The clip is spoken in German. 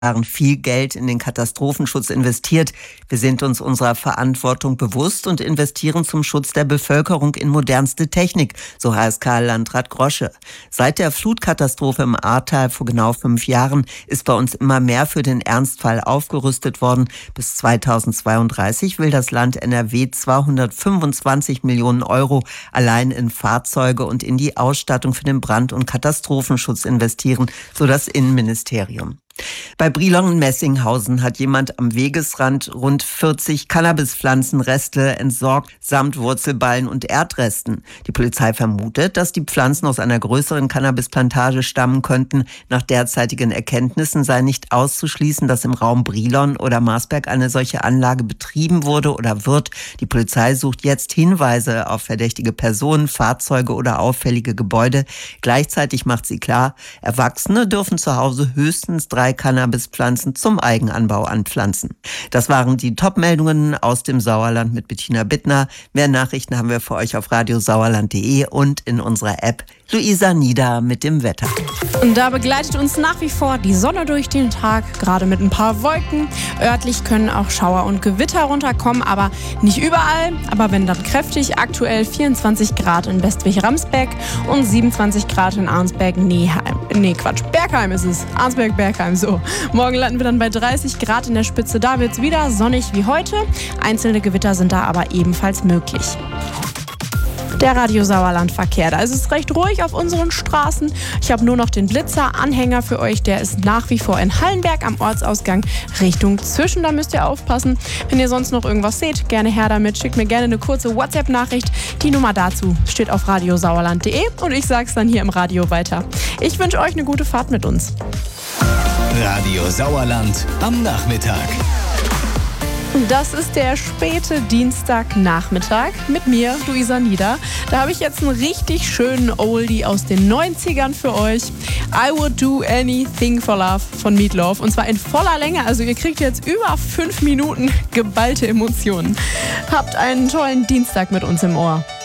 Jahren viel Geld in den Katastrophenschutz investiert. Wir sind uns unserer Verantwortung bewusst und investieren zum Schutz der Bevölkerung in modernste Technik, so HSK-Landrat Grosche. Seit der Flutkatastrophe im Ahrtal vor genau 5 Jahren ist bei uns immer mehr für den Ernstfall aufgerüstet worden. Bis 2032 will das Land NRW 225 Millionen Euro allein in Fahrzeuge und in die Ausstattung für den Brand- und Katastrophenschutz investieren, so das Innenministerium. Bei Brilon in Messinghausen hat jemand am Wegesrand rund 40 Cannabispflanzenreste entsorgt, samt Wurzelballen und Erdresten. Die Polizei vermutet, dass die Pflanzen aus einer größeren Cannabisplantage stammen könnten. Nach derzeitigen Erkenntnissen sei nicht auszuschließen, dass im Raum Brilon oder Marsberg eine solche Anlage betrieben wurde oder wird. Die Polizei sucht jetzt Hinweise auf verdächtige Personen, Fahrzeuge oder auffällige Gebäude. Gleichzeitig macht sie klar, Erwachsene dürfen zu Hause höchstens 3 Cannabispflanzen zum Eigenanbau anpflanzen. Das waren die Top-Meldungen aus dem Sauerland mit Bettina Bittner. Mehr Nachrichten haben wir für euch auf radiosauerland.de und in unserer App. Luisa Nieder mit dem Wetter. Und da begleitet uns nach wie vor die Sonne durch den Tag, gerade mit ein paar Wolken. Örtlich können auch Schauer und Gewitter runterkommen, aber nicht überall. Aber wenn dann kräftig, aktuell 24 Grad in Westwig-Ramsberg und 27 Grad in Arnsberg-Neheim. Bergheim ist es. Arnsberg-Bergheim, so. Morgen landen wir dann bei 30 Grad in der Spitze. Da wird es wieder sonnig wie heute. Einzelne Gewitter sind da aber ebenfalls möglich. Der Radio Sauerland-Verkehr. Da ist es recht ruhig auf unseren Straßen. Ich habe nur noch den Blitzer-Anhänger für euch. Der ist nach wie vor in Hallenberg am Ortsausgang Richtung Zwischen. Da müsst ihr aufpassen. Wenn ihr sonst noch irgendwas seht, gerne her damit. Schickt mir gerne eine kurze WhatsApp-Nachricht. Die Nummer dazu steht auf radiosauerland.de und ich sag's dann hier im Radio weiter. Ich wünsche euch eine gute Fahrt mit uns. Radio Sauerland am Nachmittag. Das ist der späte Dienstagnachmittag mit mir, Luisa Nieder. Da habe ich jetzt einen richtig schönen Oldie aus den 90ern für euch. I Would Do Anything for Love von Meatloaf. Und zwar in voller Länge. Also ihr kriegt jetzt über 5 Minuten geballte Emotionen. Habt einen tollen Dienstag mit uns im Ohr.